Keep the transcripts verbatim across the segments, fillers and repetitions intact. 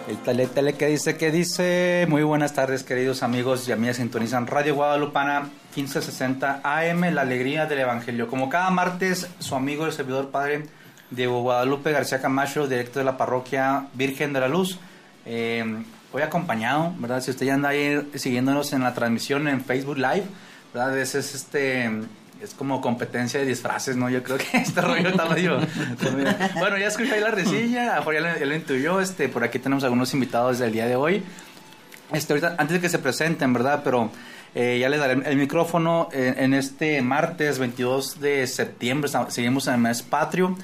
El tele, tele, ¿qué dice? ¿Qué dice? Muy buenas tardes, queridos amigos y amigas. Sintonizan Radio Guadalupana quince sesenta A M, la alegría del Evangelio. Como cada martes, su amigo, el servidor padre Diego Guadalupe García Camacho, director de la parroquia Virgen de la Luz. Eh, hoy acompañado, ¿verdad? Si usted ya anda ahí siguiéndonos en la transmisión en Facebook Live, ¿verdad? Ese es este... Es como competencia de disfraces, ¿no? Yo creo que este rollo está medio... Bueno, ya escuché ahí la resilla, a lo mejor ya lo, ya lo intuyó. Este, por aquí tenemos algunos invitados del día de hoy. Este, ahorita, antes de que se presenten, ¿verdad? Pero eh, ya les daré el, el micrófono eh, en este martes veintidós de septiembre. Seguimos en el mes patrio.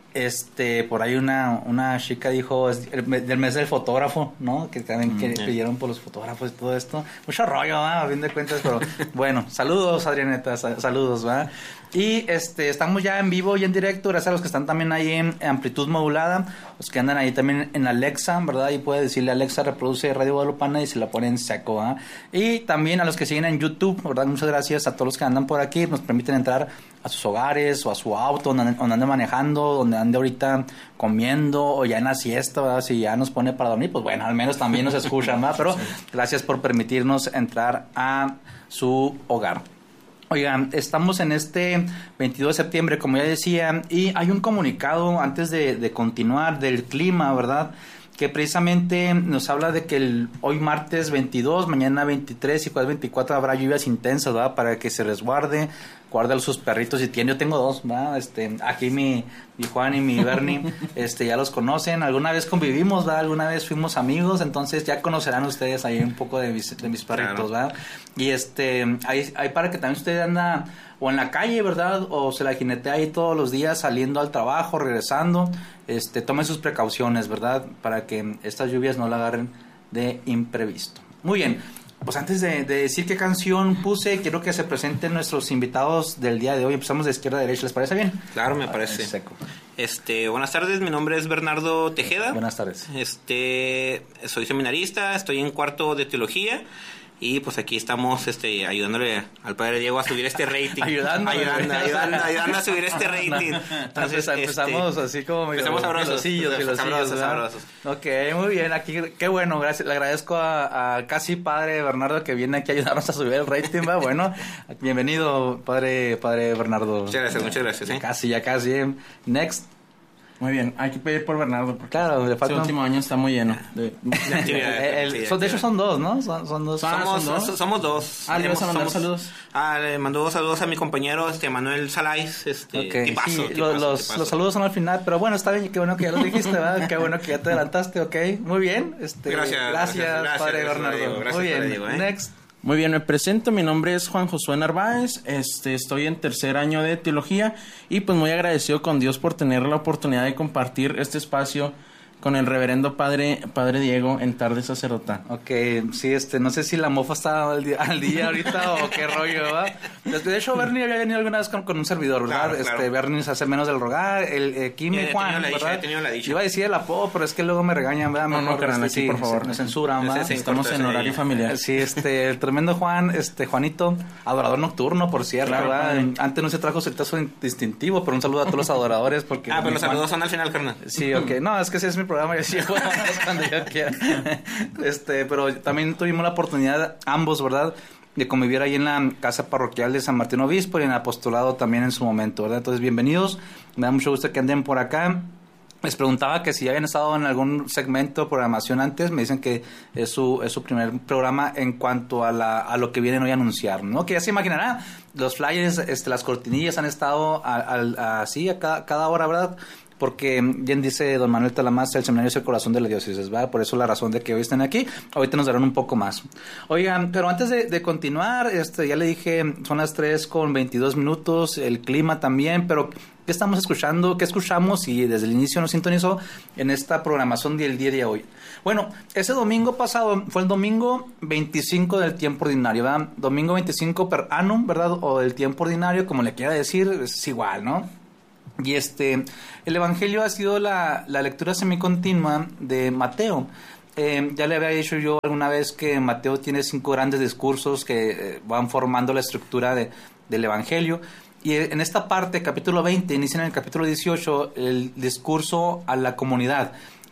Este, por ahí una, una chica dijo es el, del mes del fotógrafo, ¿no? Que también mm, que yeah. pidieron por los fotógrafos y todo esto. Mucho rollo, ¿no? A fin de cuentas, pero bueno, saludos, Adrianeta, saludos, ¿verdad? Y este, estamos ya en vivo y en directo, gracias a los que están también ahí en amplitud modulada, los que andan ahí también en Alexa, ¿verdad? Y puede decirle Alexa, reproduce Radio Guadalupana y se la pone en seco, ¿verdad? Y también a los que siguen en YouTube, ¿verdad? Muchas gracias a todos los que andan por aquí, nos permiten entrar a sus hogares o a su auto, donde, donde ande manejando, donde ande ahorita comiendo o ya en la siesta, ¿verdad? Si ya nos pone para dormir, pues bueno, al menos también nos escuchan, ¿verdad? Pero gracias por permitirnos entrar a su hogar. Oigan, estamos en este veintidós de septiembre, como ya decía, y hay un comunicado antes de, de continuar del clima, ¿verdad? Que precisamente nos habla de que el, hoy martes veintidós, mañana veintitrés y jueves veinticuatro habrá lluvias intensas, ¿verdad? Para que se resguarde, guarde a sus perritos si tiene. Yo tengo dos, ¿verdad? Este, aquí mi, mi Juan y mi Bernie, este, ya los conocen. Alguna vez convivimos, ¿verdad? Alguna vez fuimos amigos, entonces ya conocerán ustedes ahí un poco de mis, de mis perritos, claro. ¿verdad? Y este, ahí, ahí para que también usted anda o en la calle, ¿verdad? O se la jinetea ahí todos los días saliendo al trabajo, regresando. Este, tome sus precauciones, ¿verdad? Para que estas lluvias no la agarren de imprevisto. Muy bien, pues antes de, de decir qué canción puse, quiero que se presenten nuestros invitados del día de hoy. Empezamos de izquierda a derecha, ¿les parece bien? Claro, me parece. Seco. Este, buenas tardes, mi nombre es Bernardo Tejeda. Buenas tardes. Este, soy seminarista, estoy en cuarto de teología. Y pues aquí estamos este, ayudándole al padre Diego a subir este rating. ayudando, ayudando, ayudando, ayudando a subir este rating. Entonces empezamos este, así como medio empezamos sabrosos, filosillos, sabrosos, sabrosos. Ok, muy bien. Aquí, qué bueno, gracias. Le agradezco a, a casi padre Bernardo que viene aquí a ayudarnos a subir el rating, ¿va? Bueno, bienvenido, padre, padre Bernardo. Muchas gracias, muchas gracias. ¿eh? Casi, ya casi. Next. Muy bien, hay que pedir por Bernardo porque claro, le falta el último año está muy lleno de, de el, el, son, de hecho son dos, ¿no? Son, son dos. Somos, ¿Son dos? somos dos. Ah, le vas a mandar somos, saludos. Ah, le mando saludos a mi compañero este Manuel Salais, este okay. tipazo, sí, tipazo, los, los, tipazo. los saludos son al final, pero bueno, está bien, qué bueno que ya los dijiste, ¿verdad? Qué bueno que ya te adelantaste, ok. Muy bien. Este, gracias, gracias, gracias, padre gracias, Bernardo. Diego, gracias, muy bien. Diego, ¿eh? Next. Muy bien, me presento, mi nombre es Juan Josué Narváez, este, estoy en tercer año de teología y pues muy agradecido con Dios por tener la oportunidad de compartir este espacio con el reverendo padre padre Diego en Tarde Sacerdota. Ok, sí, este, no sé si la mofa está al día, al día ahorita o qué rollo, ¿verdad? De hecho, Bernie había venido alguna vez con, con un servidor, ¿verdad? Claro, claro. Este, Bernie se hace menos del rogar, el eh, Kim y Juan, la ¿verdad? dicha, la dicha. Iba a decir el apodo, pero es que luego me regañan, ¿verdad? No, no, carnal, este, sí, por favor. Me censuran, ¿verdad? Sí, sí, estamos en horario familiar. Sí, este, el tremendo Juan, este, Juanito, adorador nocturno, por cierto, claro, ¿verdad? Claro. Antes no se trajo su tazo distintivo, pero un saludo a todos los adoradores, porque... Ah, pero los Juan... saludos son al final, carnal. Sí, ok. No, es que ese es mi programa, yo sí, cuando yo quiera. Este, pero también tuvimos la oportunidad, ambos, ¿verdad?, de convivir ahí en la casa parroquial de San Martín Obispo y en el apostolado también en su momento, ¿verdad? Entonces, bienvenidos. Me da mucho gusto que anden por acá. Les preguntaba que si habían estado en algún segmento de programación antes. Me dicen que es su, es su primer programa en cuanto a, la, a lo que vienen hoy a anunciar, ¿no? Que ya se imaginará, los flyers, este, las cortinillas han estado así a, a, a cada, cada hora, ¿verdad? Porque bien dice don Manuel Talamasa, el seminario es el corazón de la diócesis, ¿verdad? Por eso la razón de que hoy estén aquí. Ahorita nos darán un poco más. Oigan, pero antes de, de continuar, este, ya le dije, son las tres con veintidós minutos, el clima también, pero ¿qué estamos escuchando? ¿Qué escuchamos? Y desde el inicio nos sintonizó en esta programación del día de hoy. Bueno, ese domingo pasado fue el domingo veinticinco del tiempo ordinario, ¿verdad? Domingo veinticinco per annum, ¿verdad? O del tiempo ordinario, como le quiera decir, es igual, ¿no? Y este, el Evangelio ha sido la, la lectura semicontinua de Mateo. Eh, ya le había dicho yo alguna vez que Mateo tiene cinco grandes discursos que eh, van formando la estructura de, del Evangelio. Y en esta parte, capítulo veinte, inicia en el capítulo dieciocho el discurso a la comunidad.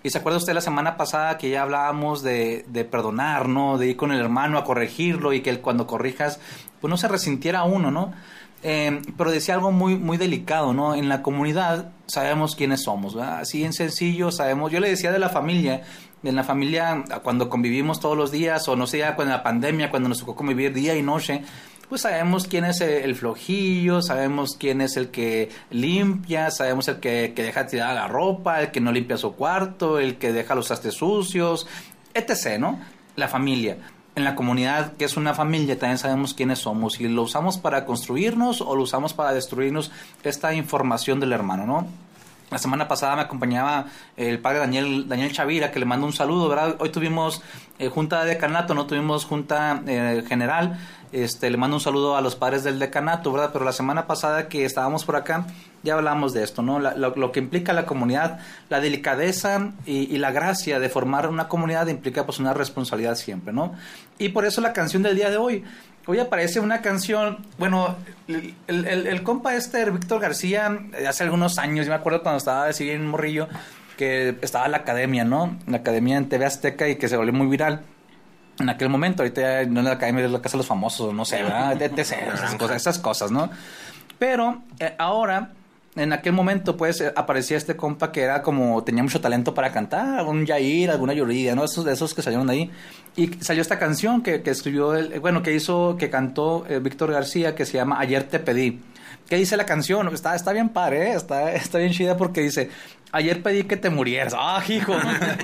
Y se acuerda usted la semana pasada que ya hablábamos de, de perdonar, ¿no? De ir con el hermano a corregirlo y que él, cuando corrijas, pues no se resintiera uno, ¿no? Eh, pero decía algo muy, muy delicado, ¿no? En la comunidad sabemos quiénes somos, ¿verdad? Así en sencillo sabemos. Yo le decía de la familia, en la familia cuando convivimos todos los días, o no sé, ya con la pandemia, cuando nos tocó convivir día y noche, pues sabemos quién es el flojillo, sabemos quién es el que limpia, sabemos el que, que deja tirada la ropa, el que no limpia su cuarto, el que deja los trastes sucios, etcétera, ¿no? La familia. En la comunidad, que es una familia, también sabemos quiénes somos, y lo usamos para construirnos o lo usamos para destruirnos, esta información del hermano, ¿no? La semana pasada me acompañaba el padre Daniel Daniel Chavira, que le mando un saludo, ¿verdad? Hoy tuvimos eh, junta de decanato, no tuvimos junta eh, general. Este, le mando un saludo a los padres del decanato, ¿verdad? Pero la semana pasada que estábamos por acá, ya hablamos de esto, ¿no? La, lo, lo que implica la comunidad, la delicadeza y, y la gracia de formar una comunidad implica pues una responsabilidad siempre, ¿no? Y por eso la canción del día de hoy. Hoy aparece una canción, bueno, el, el, el, el compa este, Víctor García, hace algunos años, yo me acuerdo cuando estaba así en Morrillo, que estaba en la academia, ¿no? La academia en T V Azteca y que se volvió muy viral. En aquel momento, ahorita ya no es la academia, es la casa de los famosos, no sé, ¿verdad? esas, cosas, esas cosas, ¿no? Pero eh, ahora, en aquel momento, pues, eh, aparecía este compa que era como, tenía mucho talento para cantar, algún Yair, alguna Yuridia, ¿no? Esos de esos que salieron de ahí. Y salió esta canción que, que escribió, él, bueno, que hizo, que cantó eh, Víctor García, que se llama Ayer te pedí. ¿Qué dice la canción? Está, está bien padre, ¿eh? está, está bien chida porque dice... Ayer pedí que te murieras. ¡Ah, hijo!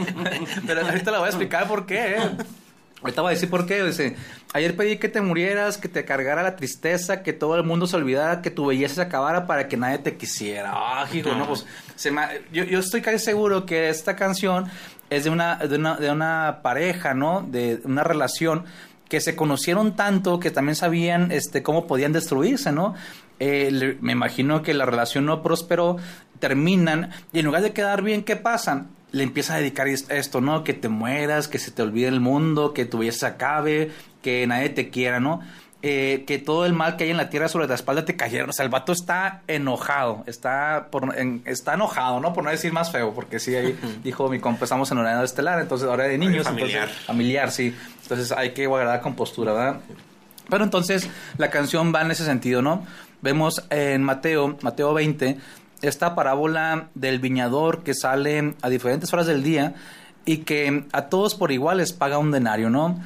Pero ahorita le voy a explicar por qué, ¿eh? Ahorita voy a decir por qué. Dice, ayer pedí que te murieras, que te cargara la tristeza, que todo el mundo se olvidara, que tu belleza se acabara para que nadie te quisiera. Ah, hijo, no, pues se me, yo, yo estoy casi seguro que esta canción es de una, de una, de una pareja, ¿no? De una relación que se conocieron tanto que también sabían este cómo podían destruirse, ¿no? Eh, le, me imagino que la relación no prosperó, terminan y en lugar de quedar bien, ¿qué pasa? Le empieza a dedicar esto, ¿no? Que te mueras, que se te olvide el mundo, que tu belleza se acabe, que nadie te quiera, ¿no? Eh, que todo el mal que hay en la tierra sobre la espalda te cayera. O sea, el vato está enojado, está por, en, está enojado, ¿no? Por no decir más feo, porque sí, ahí dijo mi compa, estamos en horario estelar, entonces hora de niños. Familiar. Entonces, familiar, sí. Entonces hay que guardar compostura, ¿verdad? Pero entonces la canción va en ese sentido, ¿no? Vemos en Mateo, Mateo veinte, esta parábola del viñador que sale a diferentes horas del día y que a todos por igual les paga un denario, ¿no?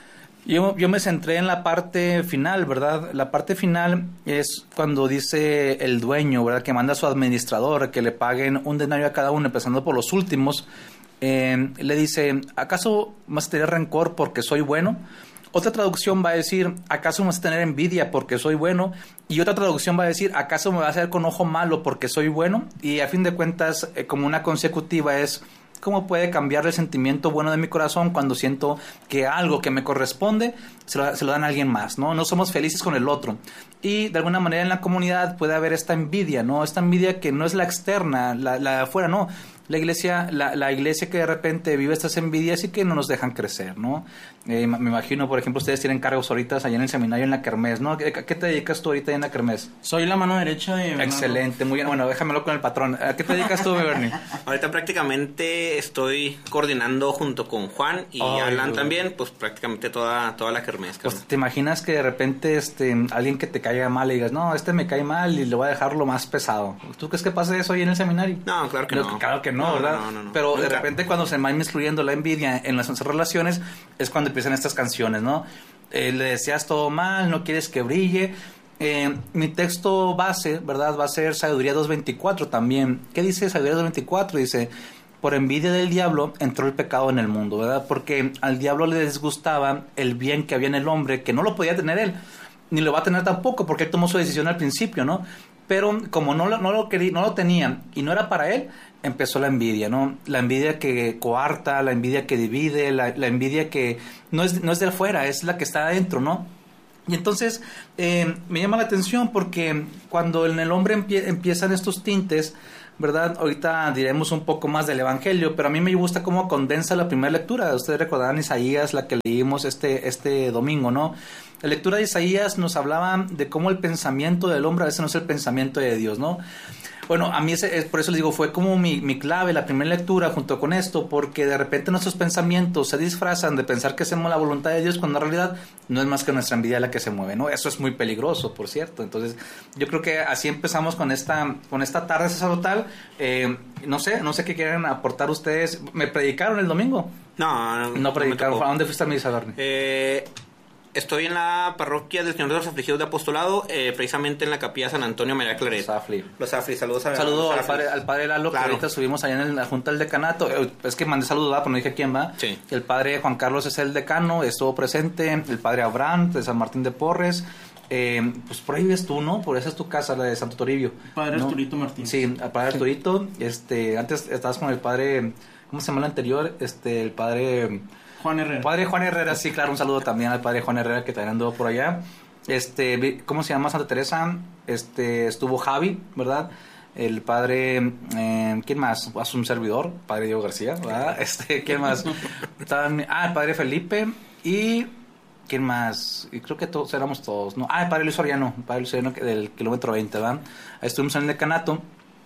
Yo, yo me centré en la parte final, ¿verdad? La parte final es cuando dice el dueño, ¿verdad? Que manda a su administrador que le paguen un denario a cada uno, empezando por los últimos. Eh, le dice, ¿acaso vas a tener rencor porque soy bueno? Otra traducción va a decir, ¿acaso me vas a tener envidia porque soy bueno? Y otra traducción va a decir, ¿acaso me vas a ver con ojo malo porque soy bueno? Y a fin de cuentas, eh, como una consecutiva es, ¿cómo puede cambiar el sentimiento bueno de mi corazón cuando siento que algo que me corresponde se lo, se lo dan a alguien más, ¿no? No somos felices con el otro. Y de alguna manera en la comunidad puede haber esta envidia, ¿no? Esta envidia que no es la externa, la, la de afuera, no. La iglesia, la, la iglesia que de repente vive estas envidias y que no nos dejan crecer, ¿no? Eh, me imagino, por ejemplo, ustedes tienen cargos ahorita allá en el seminario en la kermés, ¿no? ¿A qué te dedicas tú ahorita en la kermés? Soy la mano derecha de... Excelente, muy bien. Bueno, déjamelo con el patrón. ¿A qué te dedicas tú, Bernie? Ahorita prácticamente estoy coordinando junto con Juan y Ay, Alan Dios. También, pues prácticamente toda, toda la kermés. Pues, ¿te imaginas que de repente este, alguien que te caiga mal y digas, no, este me cae mal y le voy a dejar lo más pesado? ¿Tú crees que pase eso ahí en el seminario? No, claro que Lo- no. Claro que no, No, ¿verdad? no, no, no. Pero de Nunca. repente cuando se va incluyendo la envidia en las relaciones es cuando empiezan estas canciones, ¿no? Eh, le deseas todo mal, no quieres que brille. Eh, mi texto base, ¿verdad? Va a ser Sabiduría dos veinticuatro también. ¿Qué dice Sabiduría dos veinticuatro? Dice, por envidia del diablo entró el pecado en el mundo, ¿verdad? Porque al diablo le disgustaba el bien que había en el hombre, que no lo podía tener él, ni lo va a tener tampoco, porque él tomó su decisión al principio, ¿no? Pero como no lo, no lo quería, no lo tenía y no era para él, empezó la envidia, ¿no? La envidia que coarta, la envidia que divide, la, la envidia que no es, no es de afuera, es la que está adentro, ¿no? Y entonces eh, me llama la atención porque cuando en el hombre empie- empiezan estos tintes, ¿verdad? Ahorita diremos un poco más del Evangelio, pero a mí me gusta cómo condensa la primera lectura. Ustedes recordarán Isaías, la que leímos este, este domingo, ¿no? La lectura de Isaías nos hablaba de cómo el pensamiento del hombre a veces no es el pensamiento de Dios, ¿no? Bueno, a mí ese, es, por eso les digo, fue como mi, mi clave, la primera lectura junto con esto, porque de repente nuestros pensamientos se disfrazan de pensar que hacemos la voluntad de Dios, cuando en realidad no es más que nuestra envidia la que se mueve, ¿no? Eso es muy peligroso, por cierto. Entonces, yo creo que así empezamos con esta, con esta tarde sacerdotal. Eh, no sé, no sé qué quieren aportar ustedes. ¿Me predicaron el domingo? No, no, no predicaron. ¿A dónde fuiste a misa, Bernie? Eh... Estoy en la parroquia del Señor de los Afligidos de Apostolado, eh, precisamente en la capilla San Antonio María Claret. Los Afli. Los Afli, saludos a Saludo los al padre, al padre Lalo, claro. Que ahorita subimos allá en la Junta del Decanato. Es que mandé saludos, pero no dije quién va. Sí. El padre Juan Carlos es el decano, estuvo presente. El padre Abraham de San Martín de Porres. Eh, pues por ahí vives tú, ¿no? Por esa es tu casa, la de Santo Toribio. Padre ¿no? Arturito Martín. Sí, el padre Arturito. Este, antes estabas con el padre, ¿cómo se llama el anterior? Este, el padre... Juan Herrera. Padre Juan Herrera, sí, claro, un saludo también al padre Juan Herrera que también anduvo por allá. Este, ¿cómo se llama Santa Teresa? Este, estuvo Javi, ¿verdad? El padre, eh, ¿quién más? Hace un servidor, padre Diego García, ¿verdad? Este, ¿quién más? Estaban, ah, el padre Felipe y ¿quién más? Y creo que todos éramos todos, ¿no? Ah, el padre Luis Soriano, el padre Luis Soriano del kilómetro veinte, ¿verdad? Ahí estuvimos en el decanato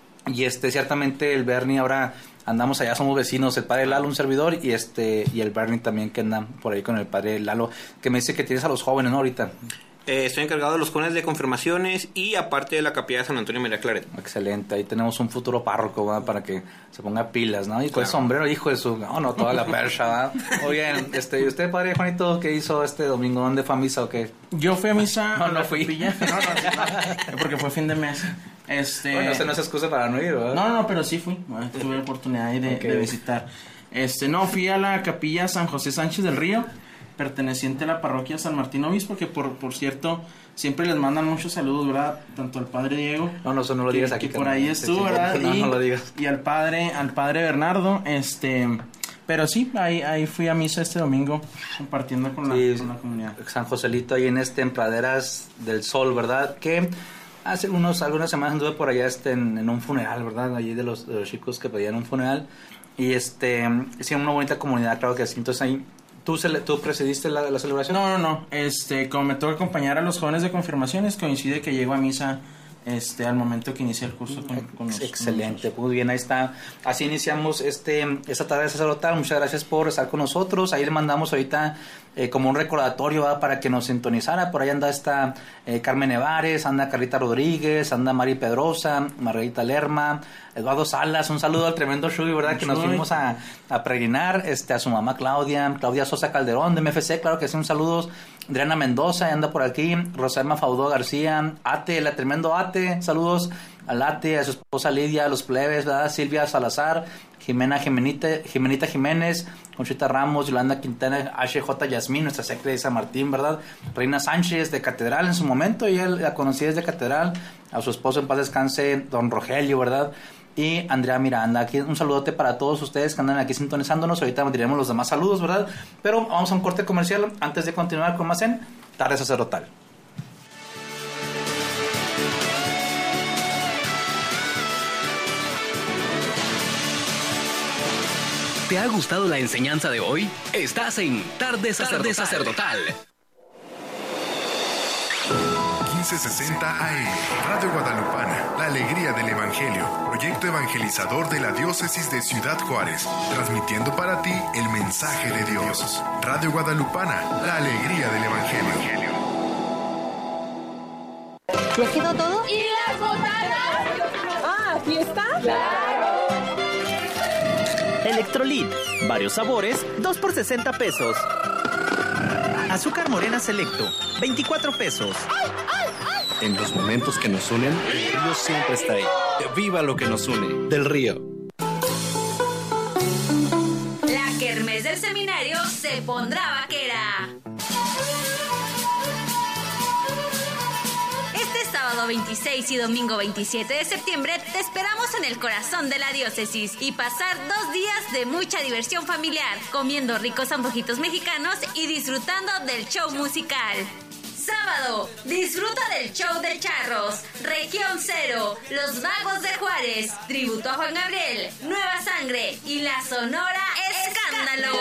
y este, ciertamente el Bernie ahora andamos allá, somos vecinos, el padre Lalo, un servidor, y este y el Bernie también que andan por ahí con el padre Lalo, que me dice que tienes a los jóvenes, ¿no? Ahorita. Eh, estoy encargado de los jóvenes de confirmaciones y aparte de la capilla de San Antonio María Claret. Excelente, ahí tenemos un futuro párroco, ¿verdad? Para que se ponga pilas, ¿no? Y con claro. el sombrero, hijo de su... No, no, toda la percha, ¿verdad? Oye, este, ¿y usted, padre Juanito, qué hizo este domingo? ¿Dónde fue a misa o qué? Yo fui a misa... No, a no la fui. capilla. No, no, no, porque fue fin de mes. Este... Bueno, ese no es excusa para no ir, ¿verdad? No, no, pero sí fui. Bueno, tuve la oportunidad de, okay. de visitar. Este, no, fui a la capilla San José Sánchez del Río, perteneciente a la parroquia San Martín Obispo, que por, por cierto, siempre les mandan muchos saludos, ¿verdad? Tanto al padre Diego. No, no, eso no lo que, digas aquí. Que por ahí estuvo, ¿verdad? No, y, no lo digas. Y al padre, al padre Bernardo, este... Pero sí, ahí, ahí fui a misa este domingo, compartiendo con la, sí, con la comunidad. San Joselito, ahí en este, en Praderas del Sol, ¿verdad? Que hace unos, algunas semanas anduve por allá este, en, en un funeral, ¿verdad? Allí de los, de los chicos que pedían un funeral. Y este, hicieron una bonita comunidad, claro que sí. Entonces ahí, ¿tú, cele, tú presidiste la, la celebración? No, no, no. Este, como me toca acompañar a los jóvenes de confirmaciones, coincide que llego a misa este al momento que inicia el curso con, con los, excelente, con muy bien, ahí está. Así iniciamos este esta tarde sacerdotal. Muchas gracias por estar con nosotros. Ahí le mandamos ahorita eh, como un recordatorio, ¿verdad? Para que nos sintonizara. Por ahí anda esta eh, Carmen Nevares, anda Carlita Rodríguez, anda Mari Pedrosa, Margarita Lerma, Eduardo Salas. Un saludo al tremendo Shui, ¿verdad? Que nos fuimos a, a peregrinar, este, a su mamá Claudia, Claudia Sosa Calderón de M F C, claro que sí, un saludo. Adriana Mendoza anda por aquí, Rosalma Faudó García, Ate, la tremendo Ate, saludos al Ate, a su esposa Lidia, a los plebes, ¿verdad? Silvia Salazar, Jimena Jimenita, Jimenita Jiménez, Conchita Ramos, Yolanda Quintana, H J Yasmín, nuestra secre de San Martín, ¿verdad? Reina Sánchez de Catedral en su momento, ella la conocí desde Catedral, a su esposo en paz descanse, don Rogelio, ¿verdad? Y Andrea Miranda. Aquí un saludote para todos ustedes que andan aquí sintonizándonos. Ahorita diremos los demás saludos, ¿verdad? Pero vamos a un corte comercial antes de continuar con más en Tarde Sacerdotal. ¿Te ha gustado la enseñanza de hoy? Estás en Tarde Sacerdotal. Tarde Sacerdotal. quince sesenta A M, Radio Guadalupana, la alegría del Evangelio, proyecto evangelizador de la diócesis de Ciudad Juárez, transmitiendo para ti el mensaje de Dios. Radio Guadalupana, la alegría del Evangelio. ¿Ya quedó todo? ¿Y las botanas? Ah, ¿aquí está? ¡Claro! Electrolit, varios sabores, dos por sesenta pesos. Azúcar morena selecto, veinticuatro pesos. ¡Ay, ay, ay! En los momentos que nos unen, el río siempre está ahí. ¡Viva lo que nos une! Del Río. La kermés del seminario se pondrá vaquera. Este sábado veintiséis y domingo veintisiete de septiembre te esperamos en el corazón de la diócesis y pasar dos días de mucha diversión familiar, comiendo ricos antojitos mexicanos y disfrutando del show musical. Sábado, disfruta del show de charros, Región Cero, Los Vagos de Juárez, tributo a Juan Gabriel, Nueva Sangre y la Sonora Escándalo.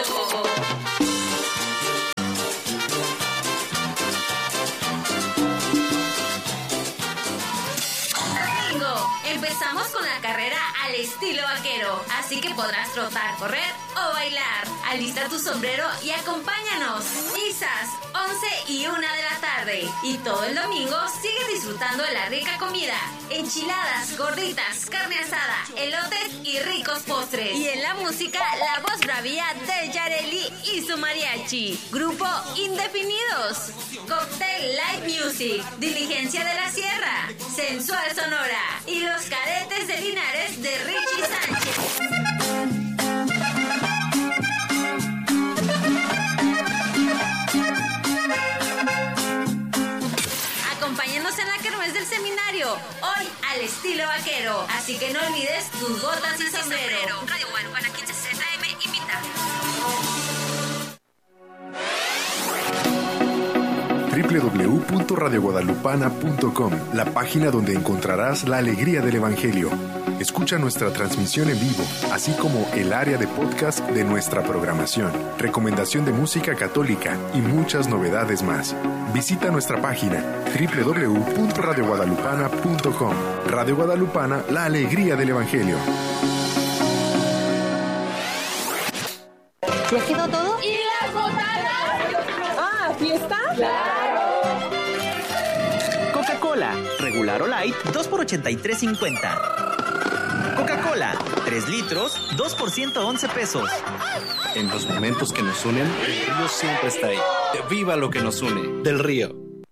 Domingo, empezamos con la carrera al estilo vaquero, así que podrás trotar, correr o bailar. Alista tu sombrero y acompáñanos. Misas, once y una de la tarde. Y todo el domingo sigue disfrutando de la rica comida. Enchiladas, gorditas, carne asada, elotes y ricos postres. Y en la música, la voz bravía de Yareli y su mariachi. Grupo Indefinidos. Cocktail Live Music. Diligencia de la Sierra. Sensual Sonora. Y los cadetes de Linares de Richie Sánchez. Acompáñanos en la kermés del seminario, hoy al estilo vaquero. Así que no olvides tus botas y sombrero. Radio Guadalupana quince sesenta A M invita. doble u doble u doble u punto radio guadalupana punto com, la página donde encontrarás la alegría del Evangelio. Escucha nuestra transmisión en vivo, así como el área de podcast de nuestra programación, recomendación de música católica y muchas novedades más. Visita nuestra página doble u doble u doble u punto radio guadalupana punto com. Radio Guadalupana, la alegría del Evangelio. ¿Ya quedó todo? ¿Y las botanas? Ah, ¿fiesta? ¡Claro! Coca-Cola, regular o light, dos por ochenta y tres cincuenta. Coca-Cola, tres litros, dos por ciento once pesos. En los momentos que nos unen, el río siempre está ahí. Viva lo que nos une, del río.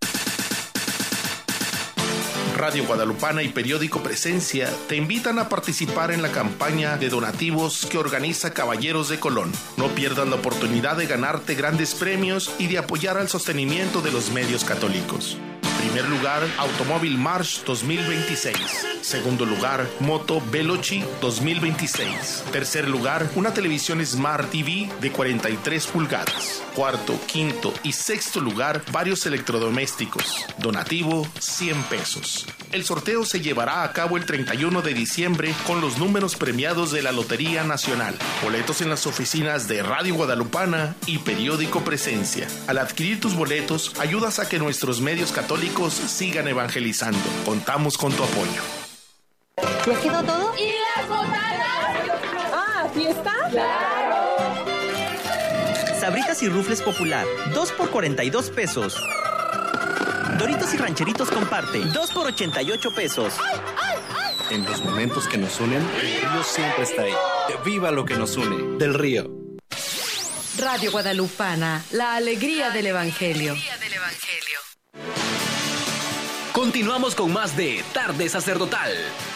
Radio Guadalupana y Periódico Presencia te invitan a participar en la campaña de donativos que organiza Caballeros de Colón. No pierdas la oportunidad de ganarte grandes premios y de apoyar al sostenimiento de los medios católicos. Primer lugar, Automóvil March dos mil veintiséis. Segundo lugar, Moto Veloci dos mil veintiséis. Tercer lugar, una televisión Smart T V de cuarenta y tres pulgadas. Cuarto, quinto y sexto lugar, varios electrodomésticos. Donativo, cien pesos. El sorteo se llevará a cabo el treinta y uno de diciembre con los números premiados de la Lotería Nacional. Boletos en las oficinas de Radio Guadalupana y Periódico Presencia. Al adquirir tus boletos, ayudas a que nuestros medios católicos sigan evangelizando. Contamos con tu apoyo. ¿Ya quedó todo? ¿Y las botanas? Ah, ¿fiesta? ¡Claro! Sabritas y rufles popular, dos por cuarenta y dos pesos. Doritos y rancheritos comparte, dos por ochenta y ocho pesos. En los momentos que nos unen, el río siempre está ahí. Viva lo que nos une, del río. Radio Guadalupana, la alegría del Evangelio. Continuamos con más de Tarde Sacerdotal.